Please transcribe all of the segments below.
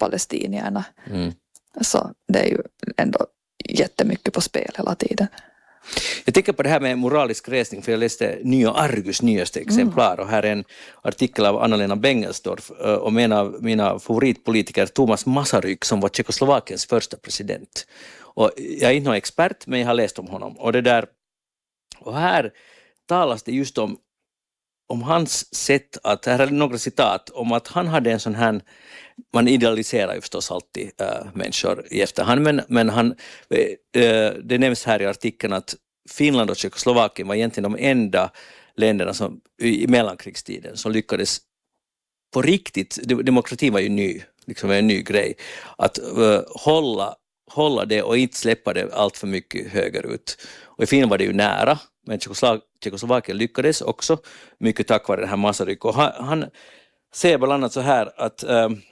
palestinierna. Så det är ju ändå jättemycket på spel hela tiden. Jag tänker på det här med moralisk resning, för jag läste Nya Argus nyaste exemplar och här är en artikel av Anna-Lena Bengelsdorf om en av mina favoritpolitiker, Thomas Masaryk, som var Tjeckoslovakiens första president. Och jag är inte någon expert, men jag har läst om honom. Och här talas det just om hans sätt att, här är några citat, om att han hade en sån här, man idealiserar ju förstås alltid människor i efterhand, men det nämns här i artikeln att Finland och Tjeckoslovakien var egentligen de enda länderna som i mellankrigstiden som lyckades på riktigt, demokratin var ju ny, liksom en ny grej, att hålla det och inte släppa det allt för mycket högerut. Och i Finland var det ju nära, men Tjeckoslovakien lyckades också mycket tack vare den här Masaryk. Och han säger bland annat så här att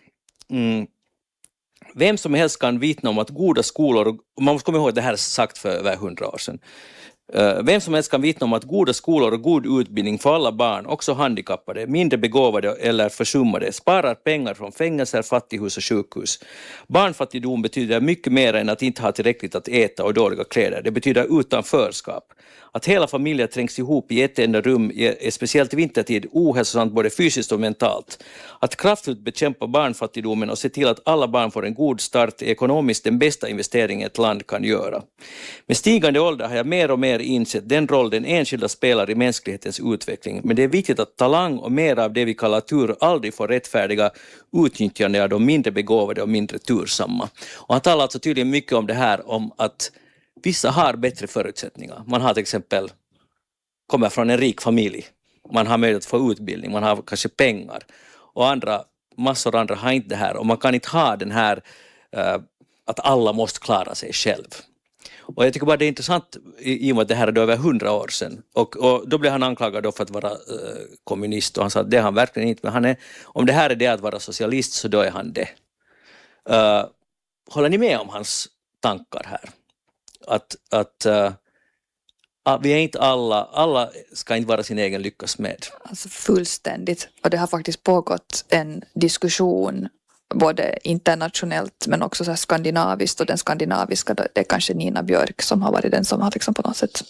vem som helst kan vittna om att goda skolor, och man måste komma ihåg att det här är sagt för över 100 år sedan, vem som helst kan vittna om att goda skolor och god utbildning för alla barn, också handikappade, mindre begåvade eller försummade, sparar pengar från fängelser, fattighus och sjukhus. Barnfattigdom betyder mycket mer än att inte ha tillräckligt att äta och dåliga kläder. Det betyder utanförskap. Att hela familjer trängs ihop i ett enda rum är speciellt i vintertid ohälsosamt både fysiskt och mentalt. Att kraftfullt bekämpa barnfattigdomen och se till att alla barn får en god start är ekonomiskt den bästa investering ett land kan göra. Med stigande ålder har jag mer och mer insett den roll den enskilda spelar i mänsklighetens utveckling, men det är viktigt att talang och mer av det vi kallar tur aldrig får rättfärdiga utnyttjande av de mindre begåvade och mindre tursamma. Och han talar alltså tydligen mycket om det här om att vissa har bättre förutsättningar. Man har till exempel, kommer från en rik familj, man har möjlighet att få utbildning, man har kanske pengar, och massor andra har inte det här, och man kan inte ha den här att alla måste klara sig själv. Och jag tycker bara det är intressant i och med att det här är då över 100 år sedan. Och då blev han anklagad då för att vara kommunist, och han sa att det är han verkligen inte. Men om det här är det att vara socialist, så då är han det. Håller ni med om hans tankar här? Att vi är inte alla ska inte vara sin egen lyckas med. Alltså fullständigt. Och det har faktiskt pågått en diskussion både internationellt men också så här skandinaviskt, och den skandinaviska, det är kanske Nina Björk som har varit den som har liksom på något sätt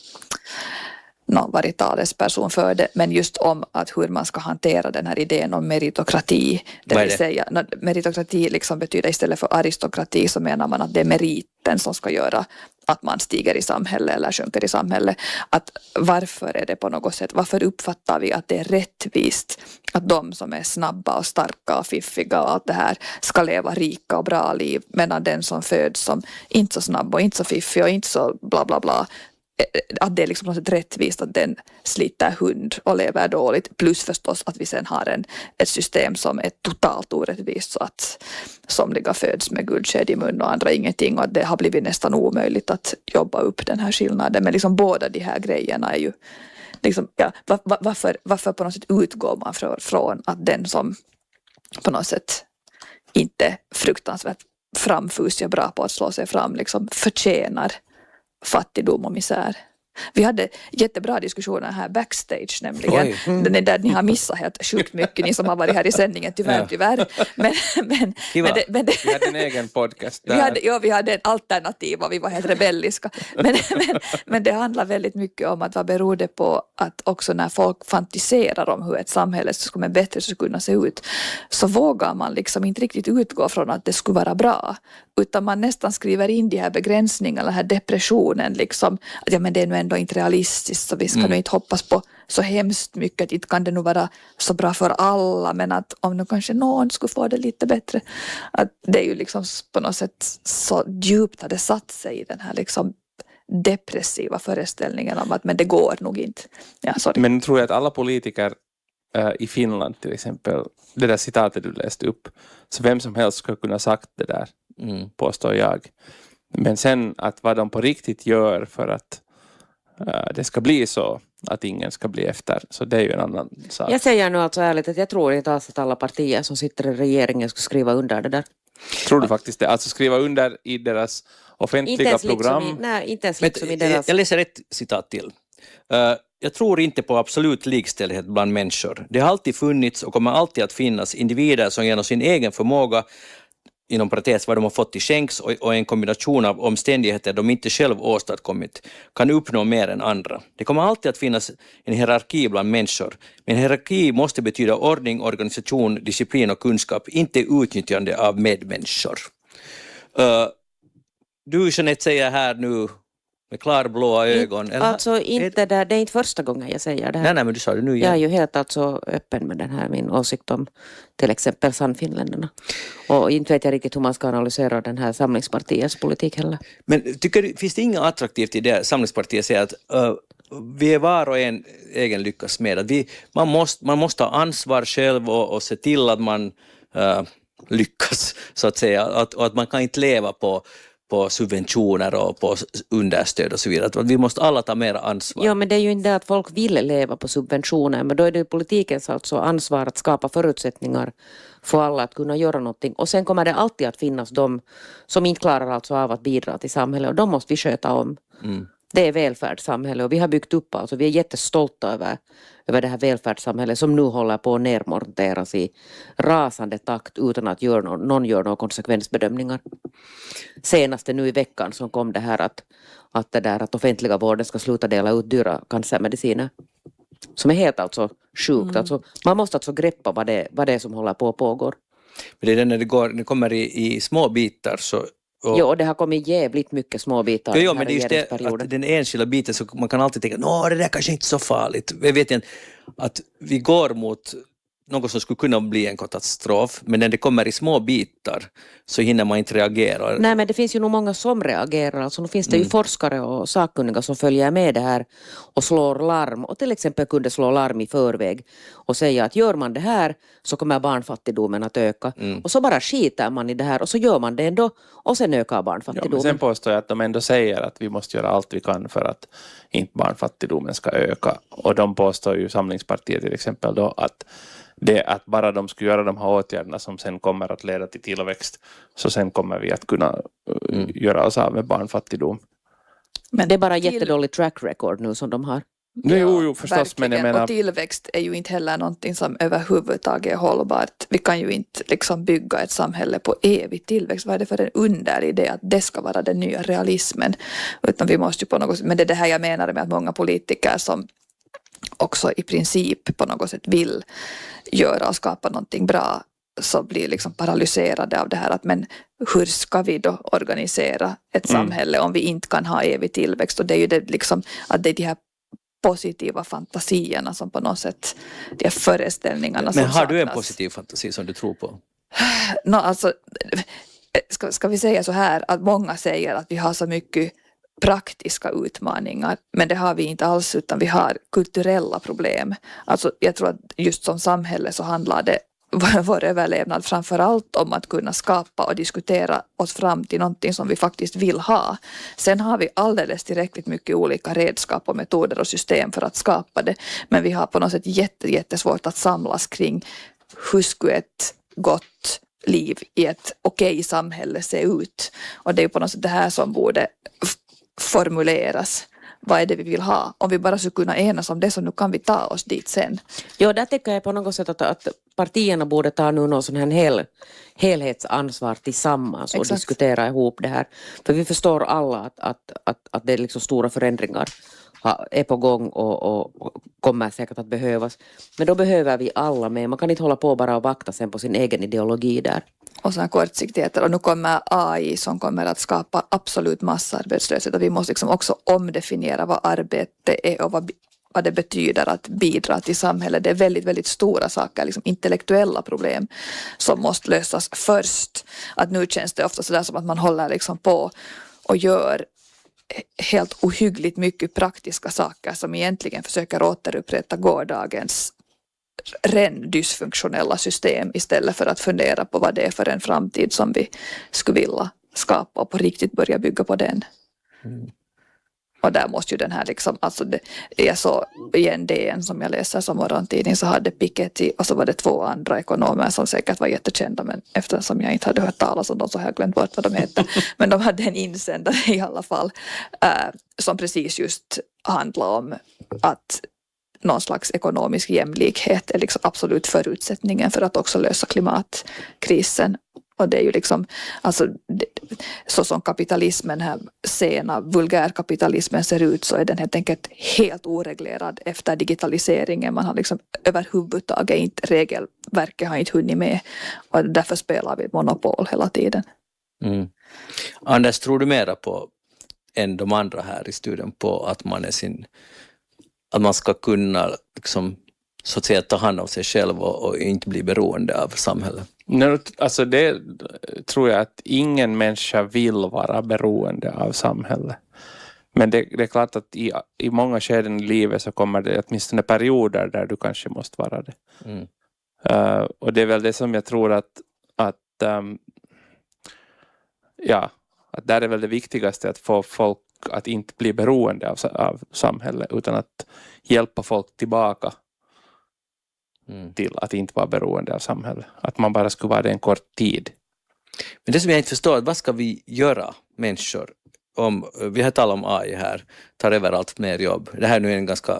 varit talesperson för det, men just om att hur man ska hantera den här idén om meritokrati. Det vill säga, meritokrati liksom betyder istället för aristokrati, så menar man att det är meriten som ska göra att man stiger i samhället eller sjunker i samhället. Att varför är det på något sätt, varför uppfattar vi att det är rättvist att de som är snabba och starka och fiffiga och allt det här ska leva rika och bra liv, medan den som föds som inte så snabb och inte så fiffig och inte så bla bla bla, att det är liksom något rättvist att den sliter hund och lever dåligt, plus förstås att vi sen har ett system som är totalt orättvist, så att somliga föds med guldsked i mun och andra ingenting, och att det har blivit nästan omöjligt att jobba upp den här skillnaden. Men liksom båda de här grejerna är ju liksom, ja, varför på något sätt utgår man från att den som på något sätt inte fruktansvärt framfusig och bra på att slå sig fram liksom förtjänar fattigdom och misär. Vi hade jättebra diskussioner här backstage nämligen. Den är där ni har missat helt sjukt mycket, ni som har varit här i sändningen, tyvärr. Men vi hade en egen podcast där. Vi hade en alternativ och vi var helt rebelliska. Men det handlar väldigt mycket om att vad beror det på att också när folk fantiserar om hur ett samhälle skulle bättre skulle kunna se ut, så vågar man liksom inte riktigt utgå från att det skulle vara bra, utan man nästan skriver in de här begränsningarna, den här depressionen liksom, att ja, men det är nu ändå inte realistiskt, så vi ska nu inte hoppas på så hemskt mycket, att inte kan det nog vara så bra för alla, men att om nu kanske någon skulle få det lite bättre, att det är ju liksom på något sätt så djupt hade satt sig i den här liksom depressiva föreställningen om att men det går nog inte. Ja, sorry. Men tror jag att alla politiker i Finland till exempel, det där citatet du läste upp, så vem som helst skulle kunna sagt det där, påstår jag. Men sen att vad de på riktigt gör för att det ska bli så att ingen ska bli efter, så det är ju en annan sak. Jag säger nu alltså ärligt att jag tror inte alls att alla partier som sitter i regeringen ska skriva under det där. Tror du faktiskt det? Alltså skriva under i deras offentliga program? Inte ens liksom i deras... Jag läser ett citat till. Jag tror inte på absolut likställdhet bland människor. Det har alltid funnits och kommer alltid att finnas individer som genom sin egen förmåga inom parentes vad de har fått i skänks och en kombination av omständigheter de inte själv åstadkommit kan uppnå mer än andra. Det kommer alltid att finnas en hierarki bland människor, men hierarki måste betyda ordning, organisation, disciplin och kunskap, inte utnyttjande av medmänniskor. Du Jeanette säger här nu med klarblåa ögon. Eller? Alltså inte där, det är inte första gången jag säger det här. Nej, men du sa det nu igen. Jag är ju helt alltså öppen med den här min åsikt om till exempel Sannfinländarna. Och inte vet jag riktigt hur man ska analysera den här Samlingspartiets politik heller. Men finns det inget attraktivt i det Samlingspartiet säger att vi är var och en egen lyckas med att man måste ha ansvar själv och se till att man lyckas så att säga, och att man kan inte leva på subventioner och på understöd och så vidare. Att vi måste alla ta mer ansvar. Ja, men det är ju inte det att folk vill leva på subventioner, men då är det politikens alltså ansvar att skapa förutsättningar för alla att kunna göra någonting. Och sen kommer det alltid att finnas de som inte klarar alltså av att bidra till samhället, och de måste vi sköta om. Det är välfärdssamhälle, och vi har byggt upp, alltså vi är jättestolta över det här välfärdssamhället som nu håller på att nedmonteras i rasande takt utan att någon gör några konsekvensbedömningar. Senaste nu i veckan som kom det här att offentliga vården ska sluta dela ut dyra cancermediciner. Som är helt alltså sjukt. Alltså, man måste alltså greppa vad det är som håller på att pågår. Men det är när det kommer i små bitar så. Jo, och det har kommit jävligt mycket små bitar. Jo, men det är just det att den enskilda biten så man kan alltid tänka det där kanske inte är så farligt. Jag vet inte att vi går mot något som skulle kunna bli en katastrof, men när det kommer i små bitar så hinner man inte reagera. Nej, men det finns ju nog många som reagerar. Alltså, nu finns det ju forskare och sakkunniga som följer med det här och slår larm, och till exempel kunde slå larm i förväg och säga att gör man det här så kommer barnfattigdomen att öka. Och så bara skiter man i det här och så gör man det ändå och sen ökar barnfattigdomen. Ja, men sen påstår jag att de ändå säger att vi måste göra allt vi kan för att inte barnfattigdomen ska öka. Och de påstår ju Samlingspartiet till exempel då att bara de skulle göra de här åtgärderna som sen kommer att leda till tillväxt, så sen kommer vi att kunna göra oss av med barnfattigdom. Men det är bara jättedålig track record nu som de har. Jo, förstås, men jag menar. Och tillväxt är ju inte heller någonting som överhuvudtaget är hållbart. Vi kan ju inte liksom bygga ett samhälle på evig tillväxt. Vad är det för en underlig idé att det ska vara den nya realismen? Utan vi måste ju på något sätt, men det är det här jag menar med att många politiker som också i princip på något sätt vill göra och skapa någonting bra, så blir liksom paralyserade av det här att men hur ska vi då organisera ett samhälle om vi inte kan ha evig tillväxt? Och det är ju det liksom att det är de här positiva fantasierna som på något sätt, de här föreställningarna men som har du en saknas. positiv fantasi som du tror på? Alltså, ska vi säga så här att många säger att vi har så mycket praktiska utmaningar, men det har vi inte alls, utan vi har kulturella problem. Alltså jag tror att just som samhälle så handlar det vår överlevnad framförallt om att kunna skapa och diskutera oss fram till någonting som vi faktiskt vill ha. Sen har vi alldeles tillräckligt mycket olika redskap och metoder och system för att skapa det, men vi har på något sätt jättesvårt att samlas kring hur skulle ett gott liv i ett okej samhälle se ut. Och det är ju på något sätt det här som borde formuleras. Vad är det vi vill ha? Om vi bara skulle kunna enas om det, så nu kan vi ta oss dit sen. Jo, där tycker jag på något sätt att partierna borde ta nu någon sån här helhetsansvar tillsammans och Exakt. diskutera ihop det här. För vi förstår alla att det är liksom stora förändringar är på gång och kommer säkert att behövas. Men då behöver vi alla med. Man kan inte hålla på bara och vakta sen på sin egen ideologi där. Och sådana kortsiktigheter. Och nu kommer AI som kommer att skapa absolut massarbetslöshet. Och vi måste liksom också omdefiniera vad arbete är och vad det betyder att bidra till samhället. Det är väldigt stora saker, liksom intellektuella problem som måste lösas först. Att nu känns det ofta sådär som att man håller liksom på och gör helt ohyggligt mycket praktiska saker som egentligen försöker återupprätta gårdagens dysfunktionella system istället för att fundera på vad det är för en framtid som vi skulle vilja skapa och på riktigt börja bygga på den. Och där måste ju den här liksom, alltså jag såg i en DN som jag läser som morgontidning, så hade Piketty och så var det 2 andra ekonomer som säkert var jättekända, men eftersom jag inte hade hört talas om dem så har jag glömt bort vad de heter. Men de hade en insändare i alla fall som precis just handlar om att någon slags ekonomisk jämlikhet är liksom absolut förutsättningen för att också lösa klimatkrisen. Och det är ju liksom, alltså, så som kapitalismen, här sena vulgärkapitalismen ser ut, så är den helt enkelt helt oreglerad efter digitaliseringen. Man har liksom överhuvudtaget inte, regelverket har inte hunnit med, och därför spelar vi monopol hela tiden. Mm. Anders, tror du mera på än de andra här i studion på att man ska kunna liksom, så att säga, ta hand om sig själv och inte bli beroende av samhället? Alltså det tror jag att ingen människa vill vara beroende av samhället. Men det är klart att i många skeden i livet så kommer det åtminstone perioder där du kanske måste vara det. Mm. Och det är väl det som jag tror att där är väl det viktigaste, att få folk att inte bli beroende av samhället, utan att hjälpa folk tillbaka till att inte vara beroende av samhället. Att man bara skulle vara det en kort tid. Men det som jag inte förstår, vad ska vi göra människor om, vi har talat om AI här, tar över allt mer jobb. Det här är nu en ganska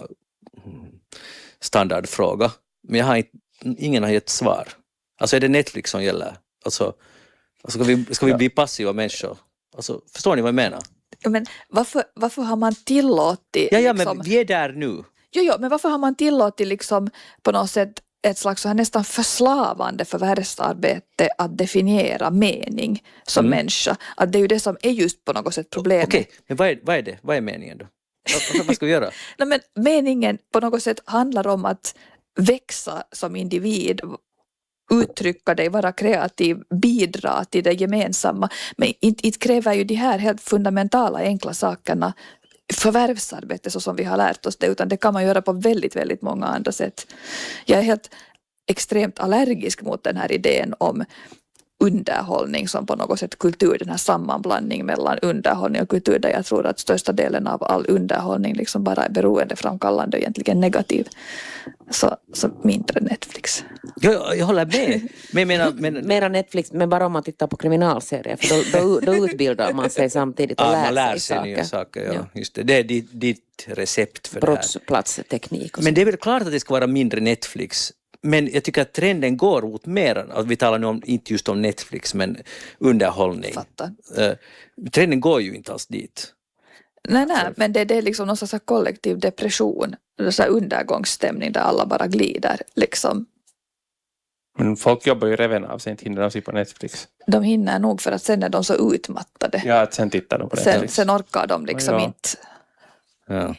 standardfråga, men ingen har gett svar. Alltså är det Netflix som gäller? Alltså ska vi bli passiva människor? Alltså, förstår ni vad jag menar? Men varför har man tillåtit... Ja, men vi är där nu. Jo, men varför har man tillåtit liksom på något sätt ett slags så här nästan förslavande förvärvsarbete att definiera mening som människa? Att det är ju det som är just på något sätt problemet. Okej, men vad är det? Vad är meningen då? Vad ska vi göra? Nej, men meningen på något sätt handlar om att växa som individ, uttrycka dig, vara kreativ, bidra till det gemensamma. Men inte kräver ju de här helt fundamentala enkla sakerna förvärvsarbete så som vi har lärt oss det, utan det kan man göra på väldigt, väldigt många andra sätt. Jag är helt extremt allergisk mot den här idén om underhållning som på något sätt kultur, den här sammanblandning mellan underhållning och kultur, där jag tror att största delen av all underhållning liksom bara är beroendeframkallande och egentligen negativ. Så mindre Netflix. Jag håller med. Men Mera Netflix, men bara om man tittar på kriminalserier, för då utbildar man sig samtidigt och man lär sig sig saker. nya saker. Ja. Just det är ditt recept för Brottsplatsteknik. Men det är väl klart att det ska vara mindre Netflix. Men jag tycker att trenden går mot mer, att vi talar nu om, inte just om Netflix, men underhållning. Fattar. Trenden går ju inte alls dit. Nej, men det är liksom någon sorts kollektiv depression, en sån undergångsstämning där alla bara glider liksom. Men folk jobbar ju reven av sig, inte hinner de sig på Netflix. De hinner nog, för att sen är de så utmattade. Ja, att sen tittar de på Netflix. Sen orkar de liksom inte. Ja.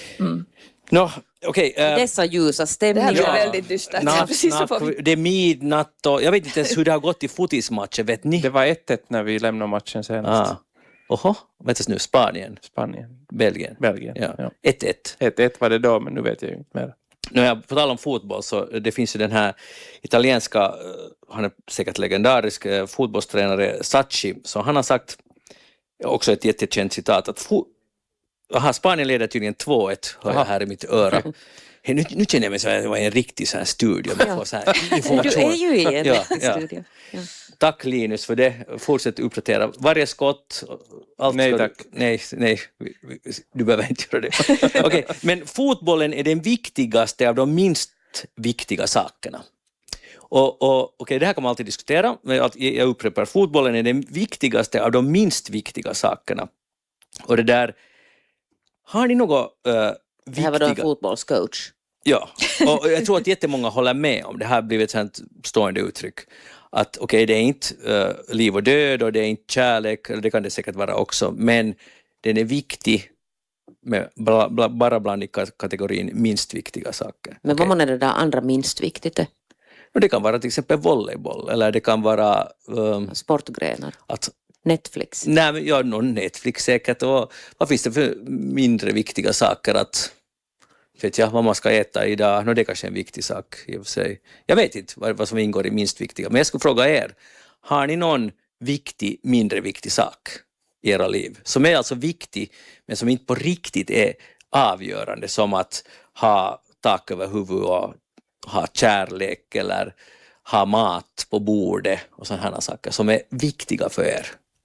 Okej. Dessa ljusa stämningar. Det här blir väldigt dystert. Det är midnatt och jag vet inte ens hur det har gått i fotismatchen, vet ni? Det var 1-1 när vi lämnade matchen senast. Oho, vet du nu, Spanien. Belgien. Ja. 1-1. 1-1 var det då, men nu vet jag ju inte mer. På tal om fotboll, så det finns ju den här italienska, han är säkert legendarisk fotbollstränare Sacchi, så han har sagt, också ett jättekänt citat, att Spanien leder tydligen 2-1, hör jag här i mitt öra. Nu känner jag mig som att jag var i en riktig så här studio. Så här information. Du är ju i en studio. Ja. Tack Linus för det. Fortsätt uppdatera. Varje skott. Nej tack. Nej, du behöver inte göra det. Okej, men fotbollen är den viktigaste av de minst viktiga sakerna. Okej, det här kan man alltid diskutera. Men jag upprepar, fotbollen är den viktigaste av de minst viktiga sakerna. Och det där, har ni något viktiga... Det här var då en fotbollscoach. Ja, och jag tror att jättemånga håller med om det här, blivit ett sånt stående uttryck. Att okej, det är inte liv och död och det är inte kärlek, eller det kan det säkert vara också, men den är viktig med bara bland i kategorin minst viktiga saker. Men vad man är det där andra minst viktigt? Det kan vara till exempel volleyboll, eller det kan vara... sportgrenar. Att Netflix. Nej, men ja, Netflix säkert. Och vad finns det för mindre viktiga saker att... Vet jag vad man ska äta idag? Det är kanske en viktig sak i och för sig. Jag vet inte vad som ingår i minst viktiga. Men jag skulle fråga er. Har ni någon mindre viktig sak i era liv? Som är alltså viktig, men som inte på riktigt är avgörande. Som att ha tak över huvudet och ha kärlek eller ha mat på bordet och sådana saker som är viktiga för er.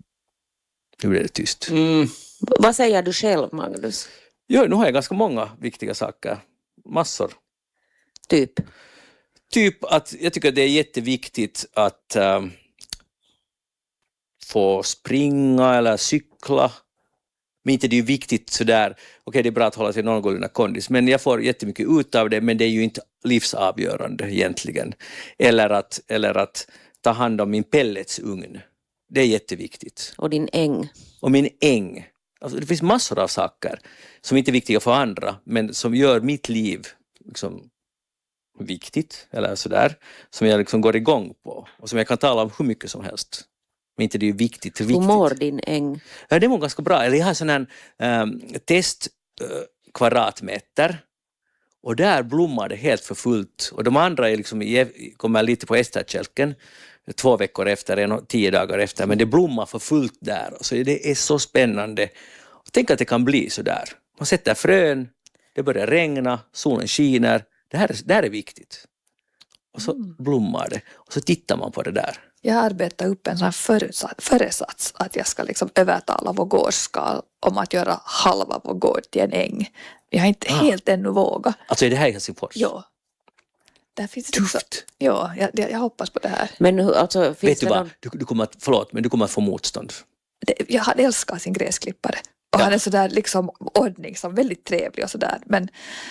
Nu blir det tyst. Vad säger du själv, Magnus? Jo, nu har jag ganska många viktiga saker. Massor. Typ att jag tycker att det är jätteviktigt att få springa eller cykla. Men inte det är ju viktigt sådär, okej det är bra att hålla sig någorlunda kondis, men jag får jättemycket ut av det, men det är ju inte livsavgörande egentligen. Eller att ta hand om min pelletsugn. Det är jätteviktigt. Och din äng. Och min äng. Alltså, det finns massor av saker som inte är viktiga för andra, men som gör mitt liv liksom viktigt, eller sådär, som jag liksom går igång på. Och som jag kan tala om hur mycket som helst. Men inte det är ju viktigt. Hur mår din äng? Ja, det mår ganska bra. Eller jag har sån här testkvadratmeter. Och där blommar det helt för fullt. Och de andra är liksom, kommer lite på efterkälken 2 veckor efter, 10 dagar efter. Men det blommar för fullt där. Så det är så spännande. Och tänk att det kan bli så där. Man sätter frön, det börjar regna, solen skiner. Det här är viktigt. Och så blommar det. Och så tittar man på det där. Jag arbetar upp en sån här föresats att jag ska liksom övertala vår gårdskal om att göra halva vår gård till en äng. Jag har inte helt ännu vågat. Alltså är det här i Helsingfors? Ja. Där finns det Tufft. också, ja, jag hoppas på det här. Men alltså, finns Vet du det vad? någon... Du kommer att få motstånd. Jag hade älskat sin gräsklippare. Och han är sådär liksom ordningsam, väldigt trevlig och sådär. Men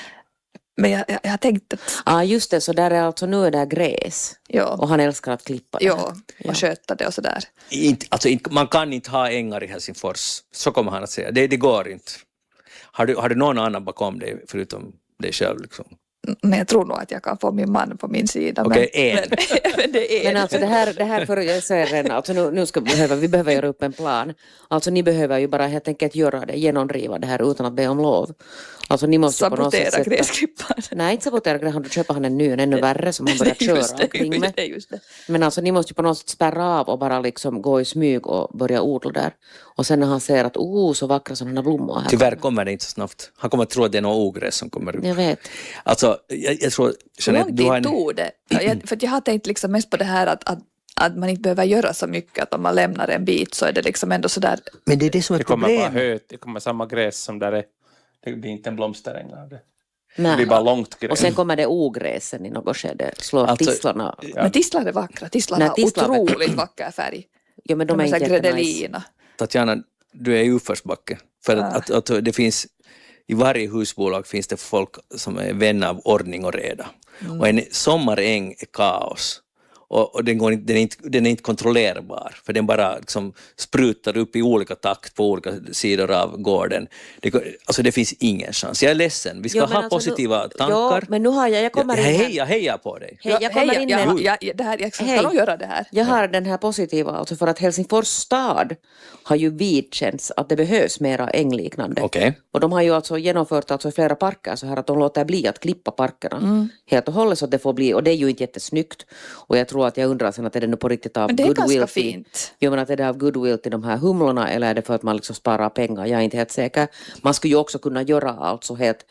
jag har tänkt att... just det, så där är alltså nu är det gräs. Ja. Och han älskar att klippa det. Ja, och sköta det och sådär. Man kan inte ha ängar i Helsingfors. Så kommer han att säga. Det går inte. Har du någon annan bakom dig förutom dig själv? Liksom? Men jag tror nog att jag kan få min man på min sida. Okej, men det är Men alltså det här för jag säger redan, alltså nu vi behöver göra upp en plan. Alltså ni behöver ju bara helt enkelt göra det, genomdriva det här utan att be om lov. Alltså ni måste på något sätt sabotera gräsklipparen. Nej, inte sabotera gräsklipparen, då köper han en ny, en ännu värre som han börjar köra omkring med. Just det. Men alltså ni måste ju på något sätt spärra av och bara liksom gå i smyg och börja odla där. Och sen när han ser att så vackra sådana blommor här. Tyvärr kommer det inte så snabbt. Han kommer att tro att det är något ogräs som kommer upp. Jag vet. Alltså, jag tror... Hur lång tid tog det? För jag har tänkt liksom mest på det här att man inte behöver göra så mycket, att om man lämnar en bit så är det liksom ändå sådär... Men det är det som är Det kommer bara problemet. det kommer samma gräs som där är. Det blir inte en blomsteräng av det. Nej. Det blir bara långt gräs. Och sen kommer det ogräsen i något skede, slår Alltså, tistlarna. Men tistlar är vackra. Tistlar Nej, har tistlar är- otroligt vacker färg. Ja, men de är så inte här jättenice. gredelina. Tatjana, du är i uppförsbacke. För att det finns... I varje husbolag finns det folk som är vänner av ordning och reda. Och en sommaräng är kaos. Och den är inte kontrollerbar. För den bara liksom sprutar upp i olika takt på olika sidor av gården. Det finns ingen chans. Jag är ledsen. Vi ska Jo, men ha alltså positiva tankar. Ja, men nu har jag kommer in här. Jag hejar på dig. Hej, jag kommer in med... Jag ska Hej. nog göra det här. Jag har den här positiva, alltså för att Helsingfors stad har ju vidkänts att det behövs mera ängliknande. Okej. Och de har ju alltså genomfört alltså flera parker så här att de låter bli att klippa parkerna helt och hållet så att det får bli, och det är ju inte jättesnyggt. Och jag tror att jag undrar sen att är det nu på riktigt av Men det är goodwill ganska till, fint. jo, men att är det av goodwill till de här humlorna eller är det för att man liksom sparar pengar? Jag är inte helt säker. Man skulle ju också kunna göra alltså helt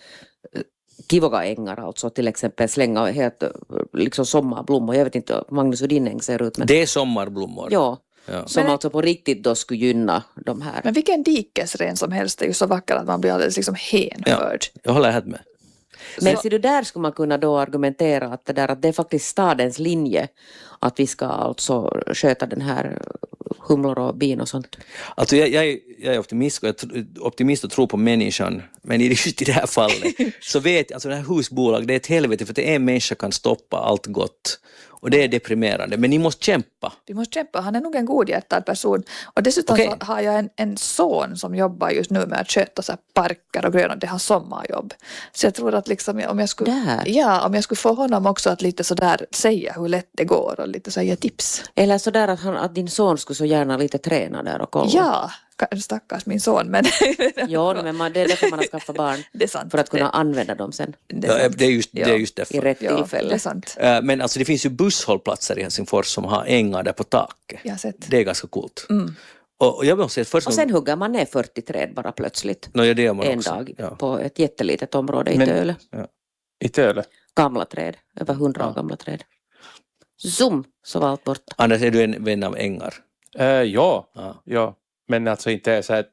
kivoga ängar, alltså till exempel slänga helt liksom sommarblommor. Jag vet inte, Magnus, hur din äng ser ut. Men... Det är sommarblommor. Ja, Ja. som Men- alltså på riktigt då skulle gynna de här. Men vilken dikesren som helst är ju så vacker att man blir alldeles liksom hänförd. Jag håller helt med. Men ser du, där skulle man kunna då argumentera att det är faktiskt stadens linje att vi ska alltså sköta den här humlor och bin och sånt. Alltså jag är optimist och tror på människan, men just i det här fallet så vet jag, alltså det här husbolag, det är ett helvete för att en människa kan stoppa allt gott och det är deprimerande, men ni måste kämpa. Vi måste kämpa, han är nog en godhjärtad person. Och dessutom Okej. så har jag en son som jobbar just nu med att sköta så här parker och gröna, det är hans sommarjobb. Så jag tror att liksom, om jag skulle få honom också att lite sådär säga hur lätt det går och lite så här ge tips. Eller sådär att din son skulle så gärna lite träna där och kolla. Ja, stackars min son, men Ja, men det är därför man har skaffat barn. det är sant. För att kunna använda dem sen det är sant. Det är just i därför. rätt Ja, det är tillfälle. sant. Men alltså det finns ju busshållplatser i Helsingfors som har ängar där på taket. Jag har sett. Det är ganska coolt. Och jag måste säga att först Och sen hugger man ner 40 träd bara plötsligt. det gör man En också. dag Ja. på ett jättelitet område i Men- Töle. I Töle. Gamla träd, över 100 år gamla träd. Zoom, så var allt borta. Anders, är du en vän av ängar? Ja. Ja. Ja, men alltså inte så att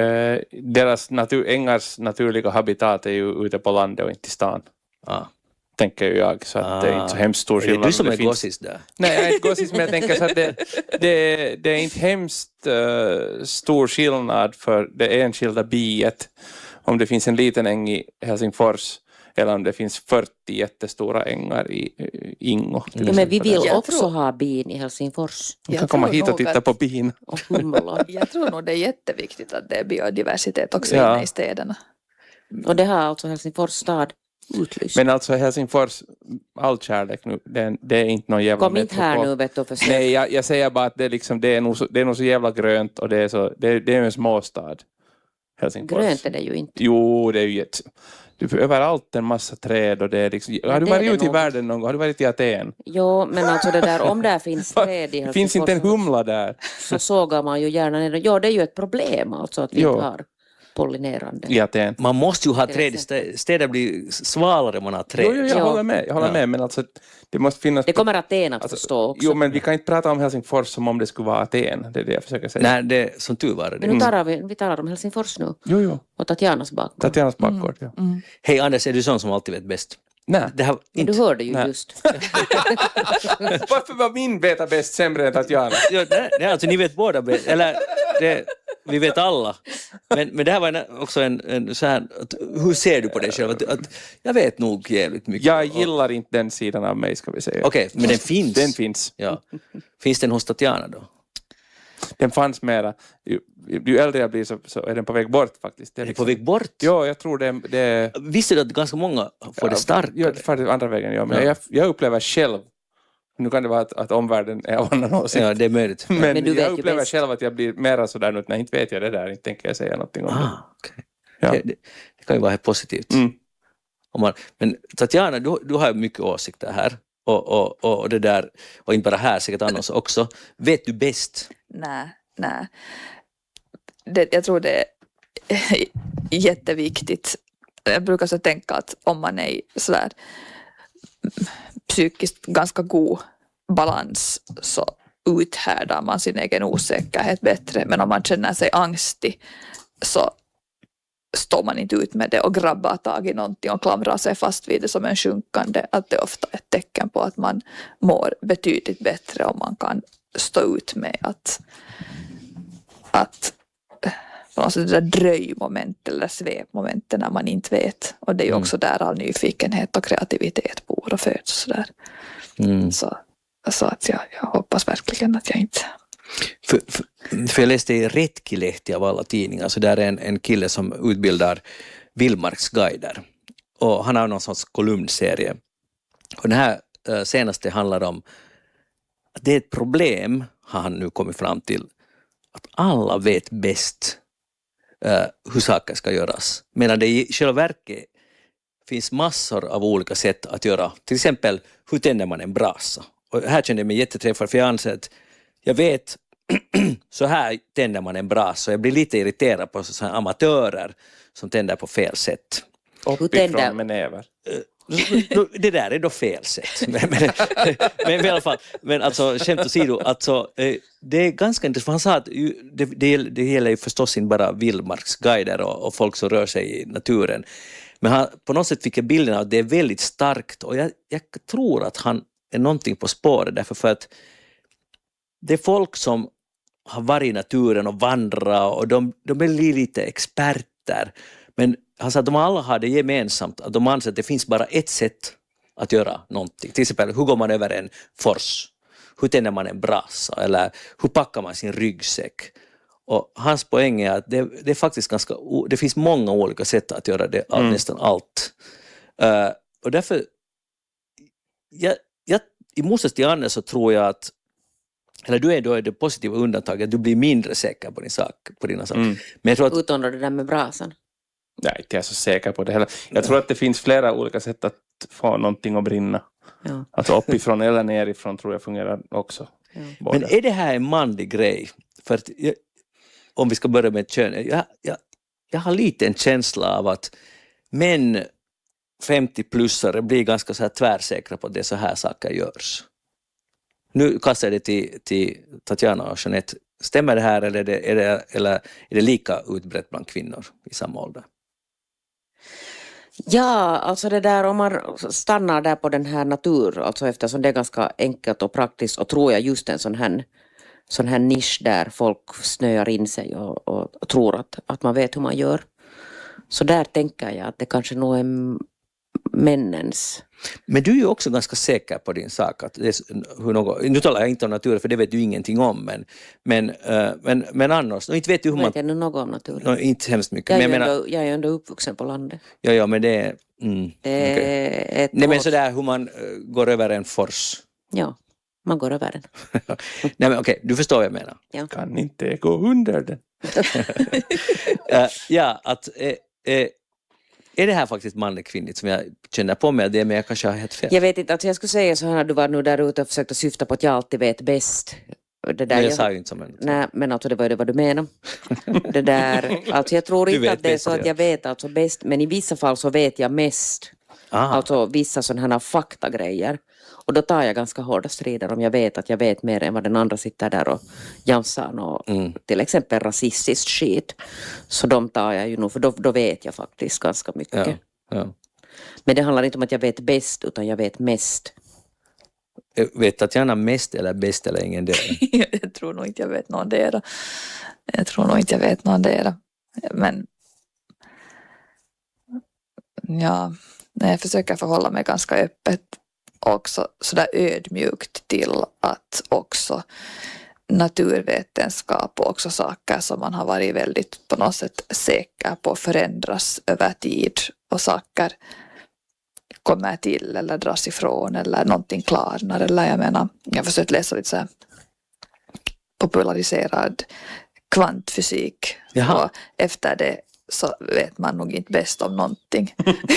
deras ängars naturliga habitat är ju ute på landet och inte i stan. Ja. tänker jag, så att det är inte så hemskt stor Är skillnad. det du som Det är finns- gossis där? Nej, jag är inte gossis, men jag tänker så att det är inte hemskt stor skillnad för det enskilda biet om det finns en liten äng i Helsingfors eller om det finns 40 jättestora ängar i Ingo. till Ja, men vi exempel. vill Jag också tror- ha bin i Helsingfors Vi kan Jag komma tror hit och nog titta att- på bin. och humlor. Jag tror nog det är jätteviktigt att det är biodiversitet också Ja. inne i städerna. Och det har alltså Helsingfors stad utlyst. Men alltså Helsingfors, all kärlek nu, det är inte någon jävla Kom inte här metropol. nu vet du, för Nej, jag säger bara att det är, liksom, det är nog så jävla grönt och det är en småstad. Helsingfors. grönt är det ju inte. Jo, det är ju överallt en massa träd och det är liksom, har du det är varit det ute i nog. världen någon gång? Har du varit i Aten? Jo, men alltså det där, om där finns träd i Det finns inte en Helsingfors humla där. så sågar man ju gärna ner. Jo, det är ju ett problem alltså att vi Jo. inte har pollinerande. I Aten. Man måste ju ha Till träd, städer blir svalare om man har träd. Jo, jag Ja. håller med. Jag håller Ja. med, men alltså det måste finnas... Det kommer Aten att alltså, förstå också. Jo, men vi kan inte prata om Helsingfors som om det skulle vara Aten. Det är det jag försöker säga. Nej, det är som tur var. Men nu talar vi talar om Helsingfors nu Jo. och Tatjanas bakgård. Tatjanas bakgård, ja. Hej Anders, är du sån som alltid vet bäst? Nej. Det här, Men inte. du hörde ju Nej. just. Varför var min veta bäst sämre än Tatjana? Ja, nej, alltså ni vet båda bäst. Eller vi vet alla. Men det här var också en så här, hur ser du på dig själv? Att jag vet nog jävligt mycket. Jag gillar inte den sidan av mig, ska vi säga. Okej, men den finns. Den finns. Ja. Finns den hos Tatjana då? Den fanns mera. Ju äldre jag blir så är den på väg bort faktiskt. Det Är är den liksom, på väg bort? Ja, jag tror det Visste du att ganska många får det starkare? Ja, faktiskt andra vägen, ja. Men Ja. jag upplever själv, nu kan det vara att omvärlden är av annan åsikt. Ja, det är möjligt. Men Men du vet jag ju upplever bäst. själv att jag blir mera sådär nu, nej, inte vet jag det där, inte tänker jag säga någonting om det. Okej. Ja. Det kan ju vara helt positivt. Mm. Men Tatjana, du har ju mycket åsikter här. Och det där, och inte bara här, säkert annars också. Vet du bäst? Nej. Jag tror det är jätteviktigt. Jag brukar så tänka att om man är i sådär psykiskt ganska god balans så uthärdar man sin egen osäkerhet bättre. Men om man känner sig angstig så står man inte ut med det och grabbar tag i någonting och klamrar sig fast vid det som en sjunkande. Att det är ofta ett tecken på att man mår betydligt bättre om man kan stå ut med att på något sätt det där dröjmoment eller svepmomentet när man inte vet. Och det är ju också där all nyfikenhet och kreativitet bor och föds och sådär. Så att jag hoppas verkligen att jag inte... För jag läste i Retkilehti av alla tidningar, så där är en kille som utbildar vildmarksguider. Och han har någon sorts kolumnserie. Och den här senaste handlar om att det är ett problem, har han nu kommit fram till, att alla vet bäst hur saker ska göras. Medan det i själva verket finns massor av olika sätt att göra. Till exempel, hur tänder man en brasa? Och här kände jag mig jätteträffad, för jag anser att jag vet så här tänder man en brasa. Jag blir lite irriterad på så här amatörer som tänder på fel sätt. Uppifrån med näver. Det där är då fel sätt. Men i alla fall, men alltså skämt åsido, alltså det är ganska intressant, för han sa att det gäller ju förstås inte bara vildmarksguider och folk som rör sig i naturen. Men han, på något sätt fick jag bilden av att det är väldigt starkt, och jag tror att han är någonting på spåret, därför för att det är folk som har varit i naturen och vandrat, och de är lite experter. Men han sa att de alla har det gemensamt, att de anser att det finns bara ett sätt att göra någonting. Till exempel, hur går man över en fors? Hur tänder man en brasa? Eller hur packar man sin ryggsäck? Och hans poäng är att det är faktiskt det finns många olika sätt att göra det, nästan allt. Och därför, i motsats till Anne så tror jag att, eller du är då det positiva undantaget, att du blir mindre säker på dina saker. Men jag tror att Utom då det där med brasan. Nej, inte jag är så säker på det heller. Jag tror att det finns flera olika sätt att få någonting att brinna. Ja. Alltså uppifrån eller nerifrån tror jag fungerar också. Ja. Både. Men är det här en manlig grej? För att om vi ska börja med kön, jag har lite en känsla av att män 50-plussare blir ganska så här tvärsäkra på att det är så här saker görs. Nu kastar jag det till Tatjana och Jeanette. Stämmer det här, eller är det lika utbrett bland kvinnor i samma ålder? Ja, alltså det där om man stannar där på den här natur, alltså eftersom det är ganska enkelt och praktiskt och tror jag just en sån här nisch där folk snöar in sig och tror att man vet hur man gör. Så där tänker jag att det kanske nog är männens. Men du är ju också ganska säker på din sak. Att det är, nu talar jag inte om natur, för det vet du ingenting om. Men annars, inte vet du hur man... Vet jag nu något om naturen? Inte hemskt mycket. Jag är ju ändå uppvuxen på landet. Ja, men det är... Ett Nej, men år. sådär hur man går över en fors. Ja, man går över den. Nej, men okej, du förstår vad jag menar. Ja. Kan inte gå under den. Ja, att... är det här faktiskt manligt kvinnligt som jag känner på mig det, men jag kanske har helt fel. Jag vet inte, alltså jag skulle säga så här när du var nu där ute och försökte syfta på att jag alltid vet bäst. Det där, Men jag sa ju inte som en... Nej, men alltså det var ju vad du menar. Det där, alltså jag tror inte att det är bäst, så att ja. jag vet alltså bäst, men i vissa fall så vet jag mest. Aha. Alltså vissa sådana här faktagrejer. Och då tar jag ganska hårda strider om jag vet att jag vet mer än vad den andra sitter där och jamsar och till exempel rasistiskt skit. Så de tar jag ju nog, för då vet jag faktiskt ganska mycket. Ja. Men det handlar inte om att jag vet bäst utan jag vet mest. Vet Tatjana mest eller bäst eller ingen del? Jag tror nog inte jag vet någon dera. Men ja, jag försöker förhålla mig ganska öppet också sådär ödmjukt till att också naturvetenskap och också saker som man har varit väldigt på något sätt säker på förändras över tid och saker kommer till eller dras ifrån eller någonting klarnar, eller jag menar, jag har försökt läsa lite så här populariserad kvantfysik. Jaha. Och efter det så vet man nog inte bäst om någonting.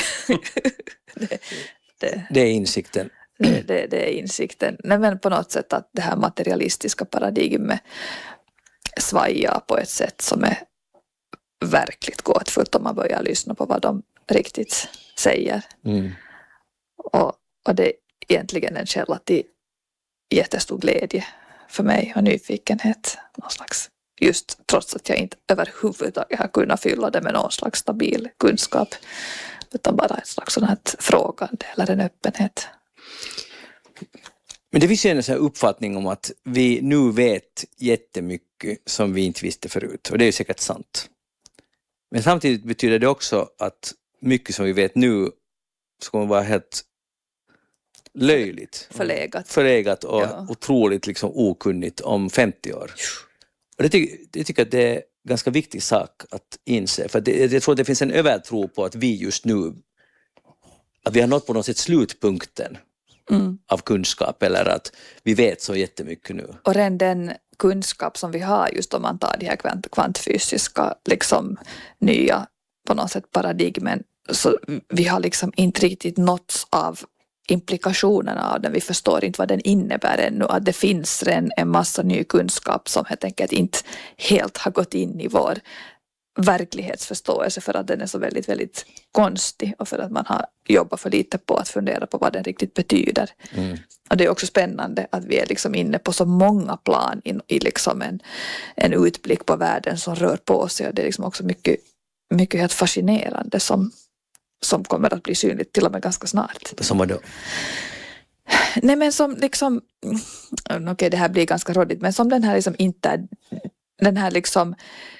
Det är insikten. Det är insikten. Nej, men på något sätt att det här materialistiska paradigmet svajar på ett sätt som är verkligt gåtfullt om man börjar lyssna på vad de riktigt säger. Och det är egentligen en källa till jättestor glädje för mig och nyfikenhet. Någon slags, just trots att jag inte överhuvudtaget har kunnat fylla det med någon slags stabil kunskap. Utan bara ett slags sån här frågande eller en öppenhet. Men det finns ju en sån här uppfattning om att vi nu vet jättemycket som vi inte visste förut. Och det är ju säkert sant. Men samtidigt betyder det också att mycket som vi vet nu ska vara helt löjligt. Förlegat och otroligt liksom okunnigt om 50 år. Och jag tycker att det är en ganska viktig sak att inse. För jag tror att det finns en övertro på att vi just nu, att vi har nått på något sätt slutpunkten av kunskap, eller att vi vet så jättemycket nu. Och redan den kunskap som vi har just om man tar de här kvantfysiska liksom nya på något sätt paradigmen, så vi har liksom inte riktigt nåtts av implikationerna av den. Vi förstår inte vad den innebär ännu. Att det finns redan en massa ny kunskap som helt enkelt inte helt har gått in i vår verklighetsförståelse, för att den är så väldigt, väldigt konstig och för att man har jobbat för lite på att fundera på vad den riktigt betyder. Och det är också spännande att vi är liksom inne på så många plan i liksom en utblick på världen som rör på sig, och det är liksom också mycket helt fascinerande som kommer att bli synligt till och med ganska snart. Som vad då? Nej, men som liksom, okej, det här blir ganska rådigt, men som den här liksom inte, den här liksom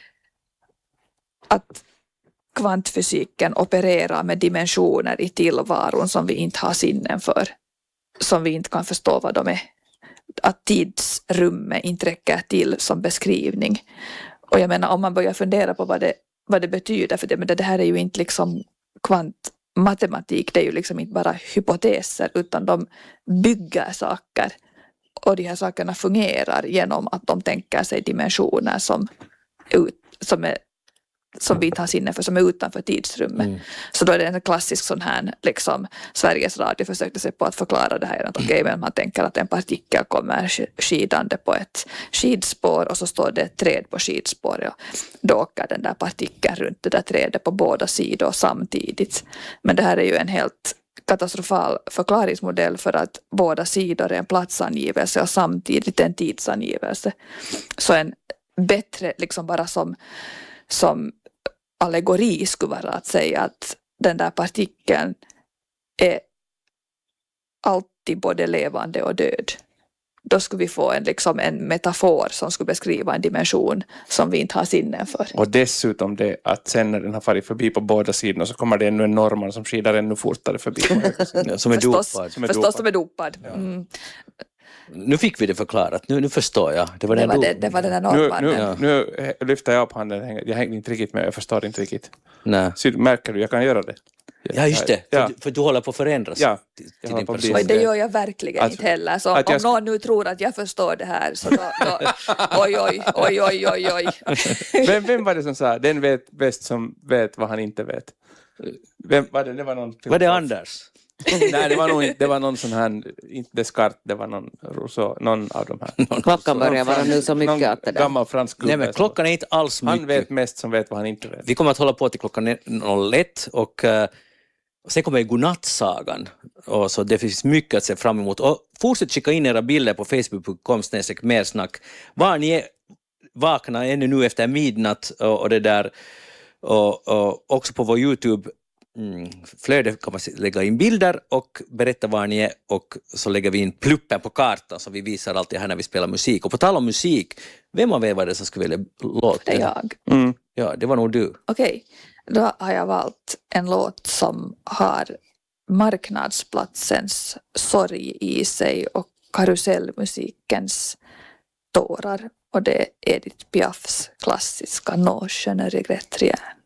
att kvantfysiken opererar med dimensioner i tillvaron som vi inte har sinnen för, som vi inte kan förstå vad de är. Att tidsrummet inte räcker till som beskrivning. Och jag menar, om man börjar fundera på vad det betyder, för det här är ju inte liksom kvantmatematik, det är ju liksom inte bara hypoteser, utan de bygger saker, och de här sakerna fungerar genom att de tänker sig dimensioner som vi inte har sinne för, som är utanför tidsrummet. Så då är det en klassisk sån här, liksom, Sveriges Radio försökte sig på att förklara det här, att okej, men man tänker att en partikel kommer skidande på ett skidspår, och så står det ett träd på skidspåret, och då åker den där partikeln runt det där trädet på båda sidor samtidigt. Men det här är ju en helt katastrofal förklaringsmodell, för att båda sidor är en platsangivelse och samtidigt en tidsangivelse. Så en bättre liksom bara som allegori skulle vara att säga att den där partikeln är alltid både levande och död. Då skulle vi få en metafor som skulle beskriva en dimension som vi inte har sinnen för. Och dessutom det att sen när den har farit förbi på båda sidorna så kommer det ännu en norrman som skidar ännu fortare förbi. Som är dopad. Förstås som är dopad. Mm. Nu fick vi det förklarat. Nu förstår jag. Det var den där norrmannen. Nu lyfter jag upp handen. Jag hänger inte riktigt med. Jag förstår inte riktigt. Nej. Så märker du, jag kan göra det. Ja, just det. Ja. För du håller på att förändras till din person. Och det gör jag verkligen inte heller. Så om någon nu tror att jag förstår det här så då oj. Vem var det som sa den vet bäst som vet vad han inte vet? Vem var det? Det var någon. Var det Anders? Nej, det var någon sån här, inte Descartes, det var någon Rousseau, någon av de här. Klockan börjar vara nu så mycket att det där. Gammal fransk gubbe. Nej, men klockan är inte alls mycket. Han vet mest som vet vad han inte vet. Vi kommer att hålla på till klockan 01 och sen kommer godnattsagan. Och så det finns mycket att se fram emot. Och fortsätt skicka in era bilder på facebook.com/mersnack. Var ni är vakna ännu nu efter midnatt och det där. Och också på vår YouTube flöde kan man lägga in bilder och berätta var ni är och så lägger vi in pluppen på kartan så vi visar alltid här när vi spelar musik. Och på tal om musik, vem av er var det som skulle välja låt? Det är jag. Ja, det var nog du. Okej, då har jag valt en låt som har marknadsplatsens sorg i sig och karusellmusikens tårar. Och det är Edith Piafs klassiska No je ne regrette rien.